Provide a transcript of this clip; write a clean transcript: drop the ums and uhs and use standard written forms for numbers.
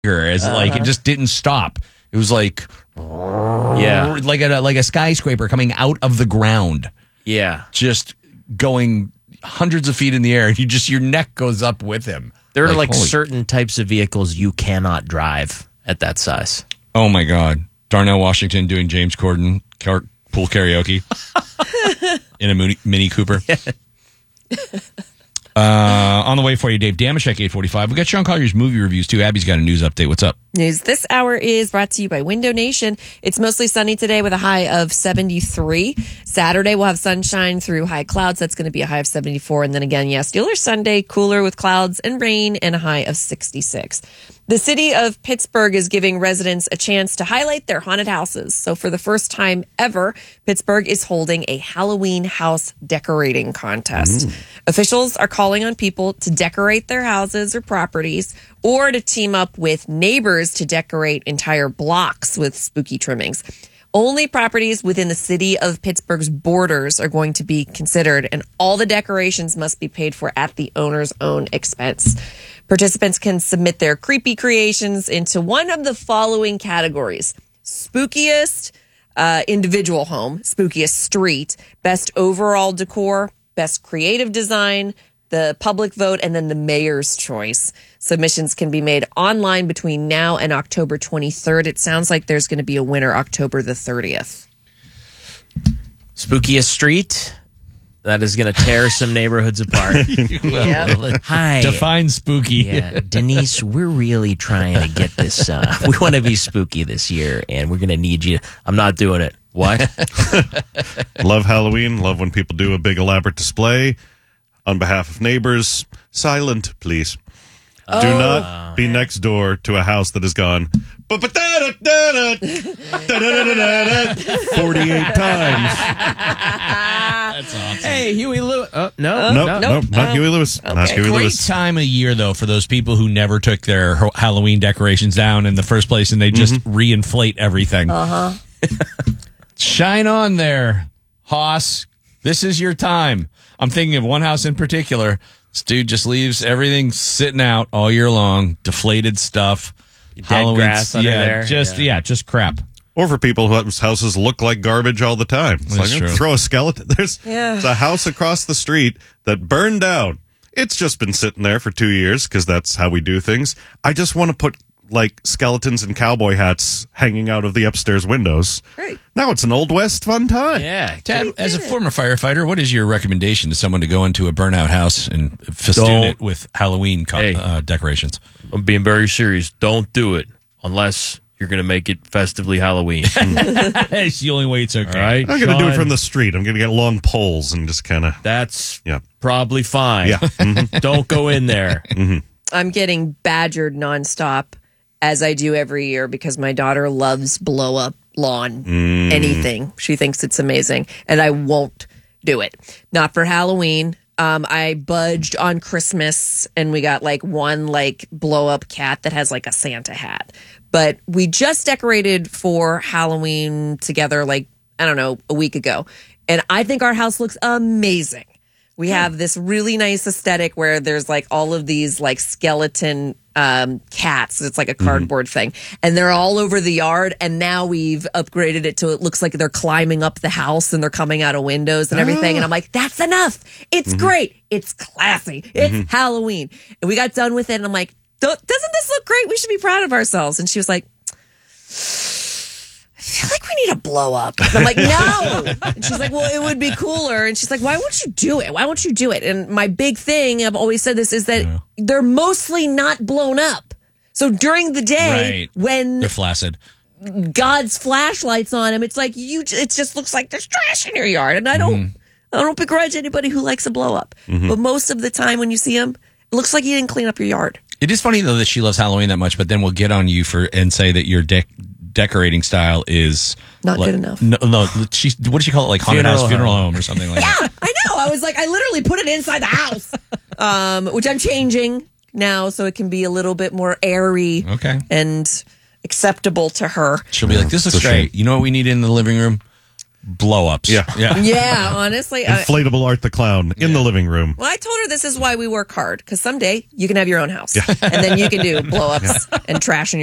as like it just didn't stop. It was like like a skyscraper coming out of the ground. Yeah. Just going hundreds of feet in the air, and your neck goes up with him. There are like certain types of vehicles you cannot drive at that size. Oh my God. Darnell Washington doing James Corden pool karaoke in a Mini Cooper. On the way for you, Dave Damashek, 845. We got Sean Collier's movie reviews, too. Abby's got a news update. What's up? News this hour is brought to you by Window Nation. It's mostly sunny today with a high of 73. Saturday, we'll have sunshine through high clouds. That's going to be a high of 74. And then again, Steeler Sunday, cooler with clouds and rain and a high of 66. The city of Pittsburgh is giving residents a chance to highlight their haunted houses. So for the first time ever, Pittsburgh is holding a Halloween house decorating contest. Officials are calling on people to decorate their houses or properties or to team up with neighbors to decorate entire blocks with spooky trimmings. Only properties within the city of Pittsburgh's borders are going to be considered, and all the decorations must be paid for at the owner's own expense. Participants can submit their creepy creations into one of the following categories: spookiest individual home, spookiest street, best overall decor, best creative design, the public vote, and then the mayor's choice. Submissions can be made online between now and October 23rd. It sounds like there's going to be a winner October the 30th. Spookiest street? That is going to tear some neighborhoods apart. Hi. Define spooky. Yeah, Denise, we're really trying to get this. We want to be spooky this year, and we're going to need you. I'm not doing it. What? Love Halloween. Love when people do a big elaborate display. On behalf of neighbors, silent, please. Do not be next door to a house that has gone 48 times. That's awesome. Hey, Huey Lewis. No, not Huey Lewis. Not Huey Great Lewis. time of year, though, for those people who never took their Halloween decorations down in the first place, and they just reinflate everything. Shine on there, Hoss. This is your time. I'm thinking of one house in particular. This dude just leaves everything sitting out all year long, deflated stuff, Dead grass under there. Just crap. Or for people whose houses look like garbage all the time. It's That's like, true. throw a skeleton. There's a house across the street that burned down. It's just been sitting there for 2 years because that's how we do things. I just want to put like skeletons and cowboy hats hanging out of the upstairs windows. Great. Now it's an Old West fun time. Yeah. Ted, as a former firefighter, what is your recommendation to someone to go into a burnout house and festoon it with Halloween decorations? I'm being very serious. Don't do it unless you're going to make it festively Halloween. It's the only way it's okay. All right. I'm going to do it from the street. I'm going to get long poles and just kind of. That's Yeah. probably fine. Yeah. Don't go in there. I'm getting badgered nonstop, as I do every year, because my daughter loves blow up lawn anything. She thinks it's amazing, and I won't do it. Not for Halloween. I budged on Christmas, and we got like one like blow up cat that has like a Santa hat. But we just decorated for Halloween together, like, I don't know, a week ago. And I think our house looks amazing. We have this really nice aesthetic where there's like all of these like skeleton cats. It's like a cardboard thing, and they're all over the yard. And now we've upgraded it to it looks like they're climbing up the house and they're coming out of windows and everything. And I'm like, that's enough. It's great. It's classy. It's Halloween. And we got done with it, and I'm like, doesn't this look great? We should be proud of ourselves. And she was like, I feel like we need a blow up. And I'm like, no. And she's like, well, it would be cooler. And she's like, why won't you do it? Why won't you do it? And my big thing, I've always said this, is that they're mostly not blown up. So during the day, when they're flaccid, God's flashlight's on them, it's like it just looks like there's trash in your yard. And I don't begrudge anybody who likes a blow up. But most of the time when you see them, it looks like you didn't clean up your yard. It is funny, though, that she loves Halloween that much, but then we'll get on you and say that your decorating style is not good enough. No, what did she call it? Like haunted house, funeral home, or something like that. Yeah, I know. I was like, I literally put it inside the house, which I'm changing now so it can be a little bit more airy and acceptable to her. She'll be like, this looks great. You know what we need in the living room? blow ups. Yeah. Yeah, honestly. Inflatable Art the Clown in the living room. Well, I told her this is why we work hard, because someday you can have your own house. And then you can do blow ups and trash in